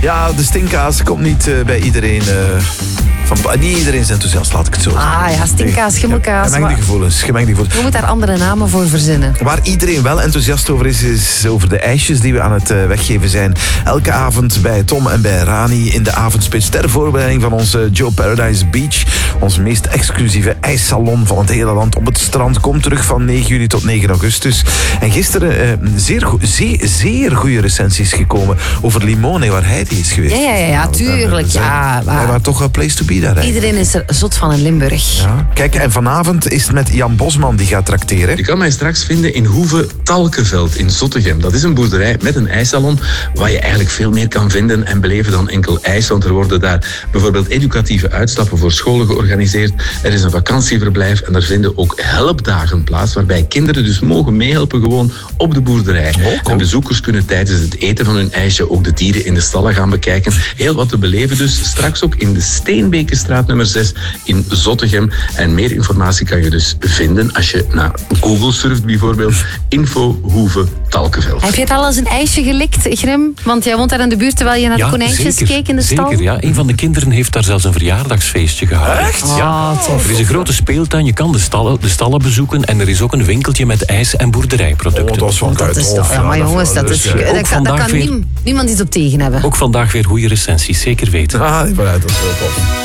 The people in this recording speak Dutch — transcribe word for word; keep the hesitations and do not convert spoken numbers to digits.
Ja, de stinkkaas komt niet uh, bij iedereen... Uh, van, niet iedereen is enthousiast, laat ik het zo zeggen. Ah ja, stinkkaas, schimmelkaas. Gemengde gevoelens, gemengde gevoelens. Je moet daar andere namen voor verzinnen. Waar iedereen wel enthousiast over is, is over de ijsjes die we aan het uh, weggeven zijn. Elke avond bij Tom en bij Rani in de avondspits ter voorbereiding van onze Joe Paradise Beach. Ons meest exclusieve ijssalon van het hele land op het strand. Komt terug van negen juli tot negen augustus. En gisteren uh, zeer, go- zeer, zeer goede recensies gekomen over Limone, waar hij die is geweest. Ja, ja, ja, ja tuurlijk. Ja, maar... Hij was toch een place to be daar eigenlijk. Iedereen is er zot van in Limburg. Ja. Kijk, en vanavond is het met Jan Bosman die gaat trakteren. Je kan mij straks vinden in Hoeve Talkenveld in Zottegem. Dat is een boerderij met een ijssalon waar je eigenlijk veel meer kan vinden en beleven dan enkel ijs. Want er worden daar bijvoorbeeld educatieve uitstappen voor scholen georganiseerd. Er is een vakantieverblijf en er vinden ook helpdagen plaats waarbij kinderen dus mogen meehelpen gewoon op de boerderij. Oh, en bezoekers kunnen tijdens het eten van hun ijsje ook de dieren in de stallen gaan bekijken. Heel wat te beleven dus. Straks ook in de Steenbekenstraat nummer zes in Zottegem. En meer informatie kan je dus vinden als je naar Google surft bijvoorbeeld. Info Hoeve Talkenveld. Heb je het al eens een ijsje gelikt, Grim? Want jij woont daar in de buurt terwijl je naar de ja, konijntjes zeker, keek in de stal. Zeker, ja. Een van de kinderen heeft daar zelfs een verjaardagsfeestje gehouden. Echt? Oh, ja. tof. Er is een grote speeltuin, je kan de stallen, de stallen bezoeken en er is ook een winkeltje met ijs- en boerderijproducten. Oh, dat is wel Dat is toch, ja, maar jongens, dat is, Ook daar kan, daar vandaag kan weer- niem- niemand iets op tegen hebben. Ook vandaag weer goede recensies, zeker weten. Ah, die vanuit, dat is wel tof.